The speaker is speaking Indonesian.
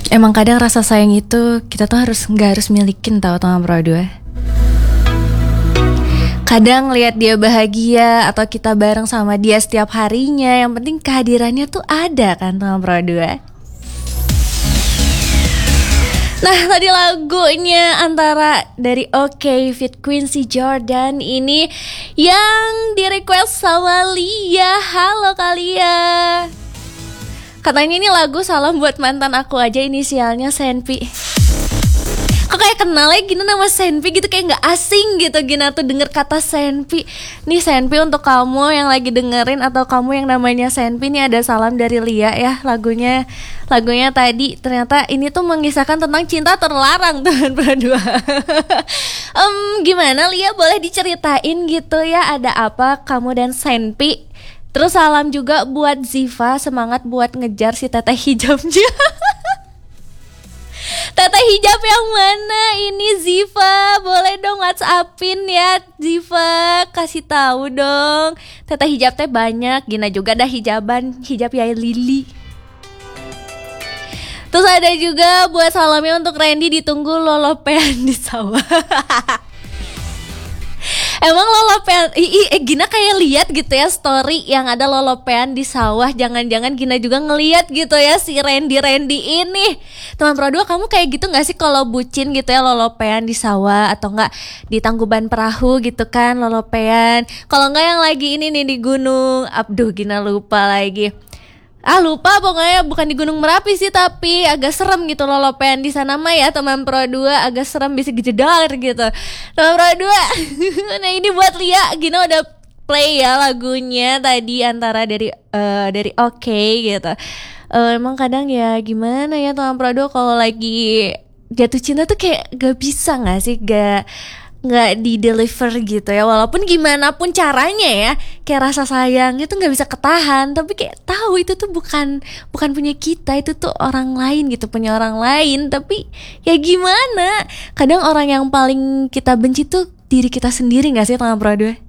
Emang kadang rasa sayang itu kita tuh nggak harus milikin tahu teman berdua. Kadang lihat dia bahagia atau kita bareng sama dia setiap harinya, yang penting kehadirannya tuh ada kan teman berdua. Nah tadi lagunya antara dari OK feat Quincy Jordan ini yang di request sama Lia. Halo Kalia. Katanya ini lagu salam buat mantan aku aja, inisialnya Senpi. Kok kayak kenal ya Gina nama Senpi gitu, kayak gak asing gitu Gina tuh denger kata Senpi. Nih Senpi untuk kamu yang lagi dengerin atau kamu yang namanya Senpi, nih ada salam dari Lia ya. Lagunya tadi ternyata ini tuh mengisahkan tentang cinta terlarang teman berdua. Gimana Lia, boleh diceritain gitu ya ada apa kamu dan Senpi? Terus salam juga buat Ziva, semangat buat ngejar si teteh hijabnya. Teteh hijab yang mana ini Ziva? Boleh dong WhatsAppin ya Ziva, kasih tahu dong. Teteh hijab teh banyak, Gina juga ada hijab Yai Lili. Terus ada juga buat salamnya untuk Randy, ditunggu lolopean di sawah. Emang lolopean, Gina kayak lihat gitu ya story yang ada lolopean di sawah. Jangan-jangan Gina juga ngeliat gitu ya si Randy ini. Teman Pro 2, kamu kayak gitu gak sih kalau bucin gitu ya, lolopean di sawah atau enggak di Tangkuban Perahu gitu kan lolopean. Kalau enggak yang lagi ini nih di gunung, abduh Gina lupa lagi. Lupa pokoknya, bukan di Gunung Merapi sih, tapi agak serem gitu lolopean di sana mah ya teman Pro 2, agak serem, bisa jedar gitu. Teman Pro 2. Nah ini buat Lia, Gina udah play ya lagunya tadi antara dari OK gitu. Emang kadang ya gimana ya teman Pro 2 kalau lagi jatuh cinta tuh kayak gak bisa gak sih, nggak di deliver gitu ya, walaupun gimana pun caranya ya, kayak rasa sayang itu nggak bisa ketahan, tapi kayak tahu itu tuh bukan punya kita, itu tuh orang lain gitu, punya orang lain. Tapi ya gimana, kadang orang yang paling kita benci tuh diri kita sendiri, nggak sih teman Pro 2?